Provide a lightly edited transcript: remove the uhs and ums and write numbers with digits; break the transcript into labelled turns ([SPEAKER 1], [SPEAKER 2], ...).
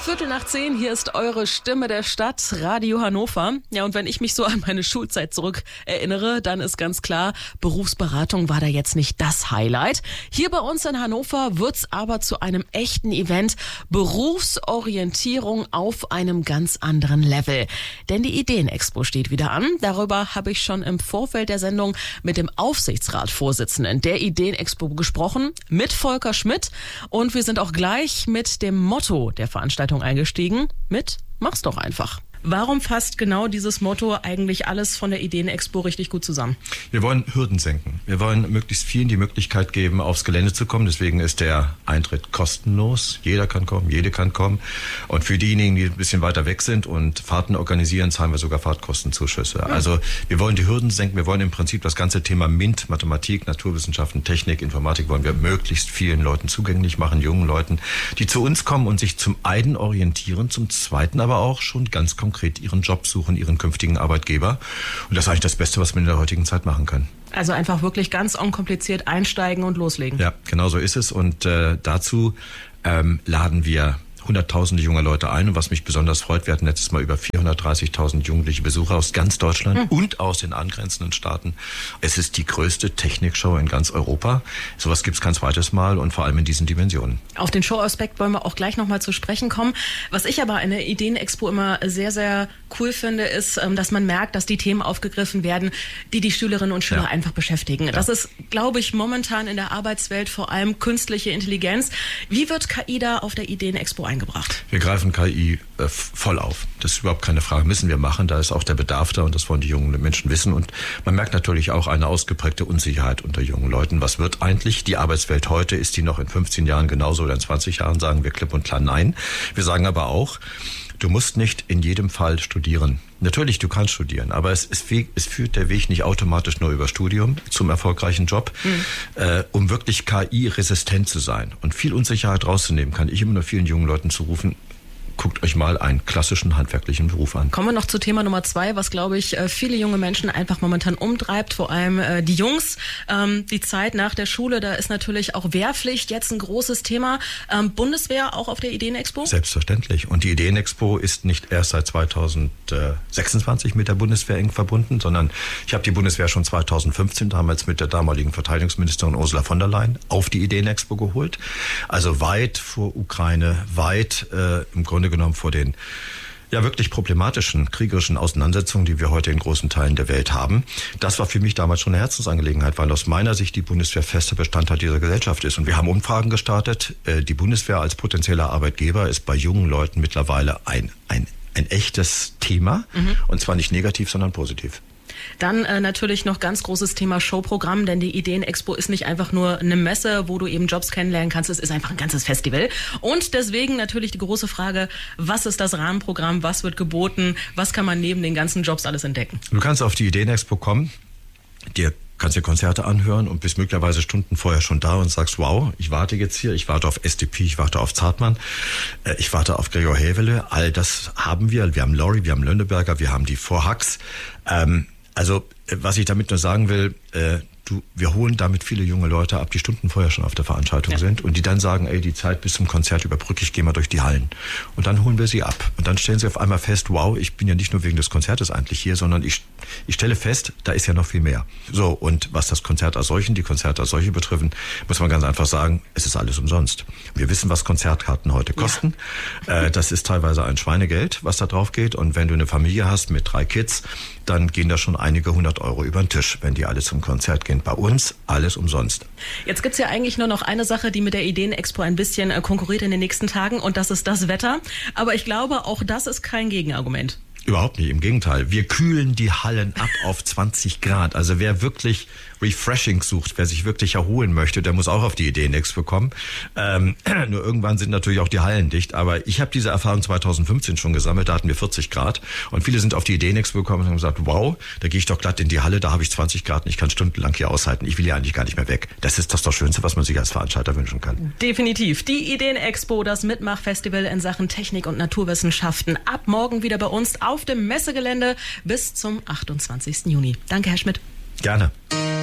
[SPEAKER 1] 10:15, hier ist eure Stimme der Stadt, Radio Hannover. Ja, und wenn ich mich so an meine Schulzeit zurück erinnere, dann ist ganz klar, Berufsberatung war da jetzt nicht das Highlight. Hier bei uns in Hannover wird's aber zu einem echten Event, Berufsorientierung auf einem ganz anderen Level. Denn die Ideenexpo steht wieder an. Darüber habe ich schon im Vorfeld der Sendung mit dem Aufsichtsratsvorsitzenden der Ideenexpo gesprochen, mit Volker Schmidt. Und wir sind auch gleich mit dem Motto der Veranstaltung eingestiegen, mit Mach's doch einfach. Warum fasst genau dieses Motto eigentlich alles von der Ideenexpo richtig gut zusammen?
[SPEAKER 2] Wir wollen Hürden senken. Wir wollen möglichst vielen die Möglichkeit geben, aufs Gelände zu kommen. Deswegen ist der Eintritt kostenlos. Jeder kann kommen, jede kann kommen. Und für diejenigen, die ein bisschen weiter weg sind und Fahrten organisieren, zahlen wir sogar Fahrtkostenzuschüsse. Also wir wollen die Hürden senken. Wir wollen im Prinzip das ganze Thema MINT, Mathematik, Naturwissenschaften, Technik, Informatik, wollen wir möglichst vielen Leuten zugänglich machen, jungen Leuten, die zu uns kommen und sich zum einen orientieren, zum zweiten aber auch schon ganz konkret ihren Job suchen, ihren künftigen Arbeitgeber. Und das ist eigentlich das Beste, was wir in der heutigen Zeit machen können.
[SPEAKER 1] Also einfach wirklich ganz unkompliziert einsteigen und loslegen.
[SPEAKER 2] Ja, genau so ist es. Und dazu laden wir hunderttausende junge Leute ein. Und was mich besonders freut, wir hatten letztes Mal über 430.000 jugendliche Besucher aus ganz Deutschland und aus den angrenzenden Staaten. Es ist die größte Technikshow in ganz Europa. Sowas gibt es kein zweites Mal und vor allem in diesen Dimensionen.
[SPEAKER 1] Auf den Showaspekt wollen wir auch gleich nochmal zu sprechen kommen. Was ich aber an der Ideenexpo immer sehr, sehr cool finde, ist, dass man merkt, dass die Themen aufgegriffen werden, die die Schülerinnen und Schüler einfach beschäftigen. Ja. Das ist, glaube ich, momentan in der Arbeitswelt vor allem künstliche Intelligenz. Wie wird KI da auf der Ideenexpo eingebracht?
[SPEAKER 2] Wir greifen KI voll auf. Das ist überhaupt keine Frage. Müssen wir machen. Da ist auch der Bedarf da und das wollen die jungen Menschen wissen. Und man merkt natürlich auch eine ausgeprägte Unsicherheit unter jungen Leuten. Was wird eigentlich die Arbeitswelt heute? Ist die noch in 15 Jahren genauso oder in 20 Jahren? Sagen wir klipp und klar nein. Wir sagen aber auch, du musst nicht in jedem Fall studieren. Natürlich, du kannst studieren, aber es führt der Weg nicht automatisch nur über Studium zum erfolgreichen Job, um wirklich KI-resistent zu sein und viel Unsicherheit rauszunehmen, kann ich immer nur vielen jungen Leuten zurufen, guckt euch mal einen klassischen handwerklichen Beruf an.
[SPEAKER 1] Kommen wir noch zu Thema Nummer 2, was, glaube ich, viele junge Menschen einfach momentan umtreibt, vor allem die Jungs. Die Zeit nach der Schule, da ist natürlich auch Wehrpflicht jetzt ein großes Thema. Bundeswehr auch auf der Ideenexpo?
[SPEAKER 2] Selbstverständlich. Und die Ideenexpo ist nicht erst seit 2026 mit der Bundeswehr eng verbunden, sondern ich habe die Bundeswehr schon 2015 damals mit der damaligen Verteidigungsministerin Ursula von der Leyen auf die Ideenexpo geholt. Also weit vor Ukraine, weit im Grunde genommen vor den wirklich problematischen kriegerischen Auseinandersetzungen, die wir heute in großen Teilen der Welt haben. Das war für mich damals schon eine Herzensangelegenheit, weil aus meiner Sicht die Bundeswehr fester Bestandteil dieser Gesellschaft ist. Und wir haben Umfragen gestartet. Die Bundeswehr als potenzieller Arbeitgeber ist bei jungen Leuten mittlerweile ein echtes Thema. Und zwar nicht negativ, sondern positiv.
[SPEAKER 1] Dann natürlich noch ganz großes Thema Showprogramm, denn die Ideenexpo ist nicht einfach nur eine Messe, wo du eben Jobs kennenlernen kannst, es ist einfach ein ganzes Festival. Und deswegen natürlich die große Frage, was ist das Rahmenprogramm, was wird geboten, was kann man neben den ganzen Jobs alles entdecken?
[SPEAKER 2] Du kannst auf die Ideenexpo kommen, kannst dir Konzerte anhören und bist möglicherweise Stunden vorher schon da und sagst, wow, ich warte jetzt hier, ich warte auf SDP, ich warte auf Zartmann, ich warte auf Gregor Hävele, all das haben wir. Wir haben Lori, wir haben Lönneberger, wir haben die Vorhacks. Also, was ich damit nur sagen will, wir holen damit viele junge Leute ab, die Stunden vorher schon auf der Veranstaltung sind und die dann sagen, ey, die Zeit bis zum Konzert überbrücke ich, gehe mal durch die Hallen. Und dann holen wir sie ab. Und dann stellen sie auf einmal fest, wow, ich bin ja nicht nur wegen des Konzertes eigentlich hier, sondern ich stelle fest, da ist ja noch viel mehr. So, und was das Konzert als solchen, die Konzerte als solche betreffen, muss man ganz einfach sagen, es ist alles umsonst. Wir wissen, was Konzertkarten heute kosten. Ja. Das ist teilweise ein Schweinegeld, was da drauf geht. Und wenn du eine Familie hast mit 3 Kids, dann gehen da schon einige 100 Euro über den Tisch, wenn die alle zum Konzert gehen. Bei uns alles umsonst.
[SPEAKER 1] Jetzt gibt's ja eigentlich nur noch eine Sache, die mit der Ideenexpo ein bisschen konkurriert in den nächsten Tagen und das ist das Wetter. Aber ich glaube, auch das ist kein Gegenargument.
[SPEAKER 2] Überhaupt nicht, im Gegenteil. Wir kühlen die Hallen ab auf 20 Grad. Also wer wirklich Refreshing sucht, wer sich wirklich erholen möchte, der muss auch auf die Ideenexpo kommen. Nur irgendwann sind natürlich auch die Hallen dicht. Aber ich habe diese Erfahrung 2015 schon gesammelt, da hatten wir 40 Grad. Und viele sind auf die Ideenexpo gekommen und haben gesagt, wow, da gehe ich doch glatt in die Halle, da habe ich 20 Grad und ich kann stundenlang hier aushalten. Ich will hier eigentlich gar nicht mehr weg. Das ist das Schönste, was man sich als Veranstalter wünschen kann.
[SPEAKER 1] Definitiv. Die Ideenexpo, das Mitmachfestival in Sachen Technik und Naturwissenschaften. Ab morgen wieder bei uns auf dem Messegelände bis zum 28. Juni. Danke, Herr Schmidt.
[SPEAKER 2] Gerne.